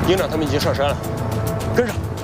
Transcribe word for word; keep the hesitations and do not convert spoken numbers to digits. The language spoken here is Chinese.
营长他们已经上山了，跟上。